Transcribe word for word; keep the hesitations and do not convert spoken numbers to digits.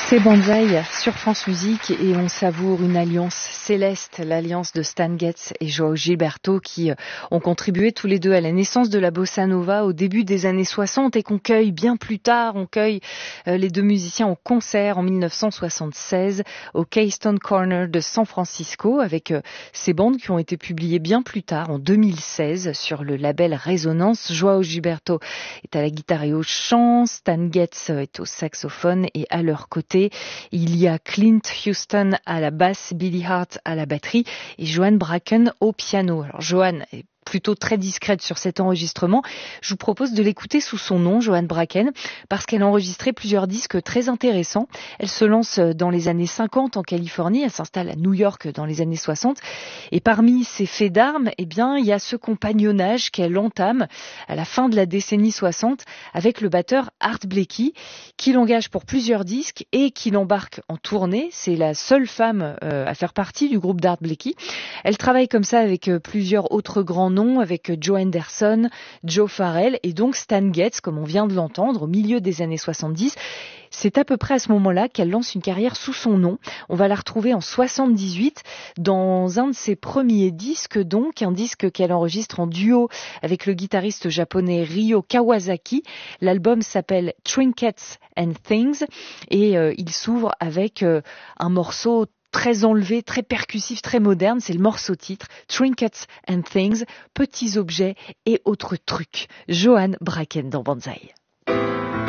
C'est Banzai sur France Musique et on savoure une alliance céleste, l'alliance de Stan Getz et João Gilberto qui ont contribué tous les deux à la naissance de la bossa nova au début des années soixante et qu'on cueille bien plus tard. On cueille les deux musiciens en concert en mille neuf cent soixante-seize au Keystone Corner de San Francisco avec ces bandes qui ont été publiées bien plus tard en deux mille seize sur le label Résonance. João Gilberto est à la guitare et au chant, Stan Getz est au saxophone et à leur côté il y a Clint Houston à la basse, Billy Hart à la batterie et Joan Bracken au piano. Alors Joan est plutôt très discrète sur cet enregistrement. Je vous propose de l'écouter sous son nom, Joan Bracken, parce qu'elle a enregistré plusieurs disques très intéressants. Elle se lance dans les années cinquante en Californie, elle s'installe à New York dans les années soixante. Et parmi ses faits d'armes, eh bien, il y a ce compagnonnage qu'elle entame à la fin de la décennie soixante avec le batteur Art Blakey, qui l'engage pour plusieurs disques et qui l'embarque en tournée. C'est la seule femme euh, à faire partie du groupe d'Art Blakey. Elle travaille comme ça avec euh, plusieurs autres grands noms, avec Joe Henderson, Joe Farrell et donc Stan Getz, comme on vient de l'entendre, au milieu des années soixante-dix. C'est à peu près à ce moment-là qu'elle lance une carrière sous son nom. On va la retrouver en soixante-dix-huit dans un de ses premiers disques, donc un disque qu'elle enregistre en duo avec le guitariste japonais Ryo Kawasaki. L'album s'appelle Trinkets and Things et euh, il s'ouvre avec euh, un morceau très enlevé, très percussif, très moderne. C'est le morceau titre, Trinkets and Things, petits objets et autres trucs. Joan Bracken dans Banzai.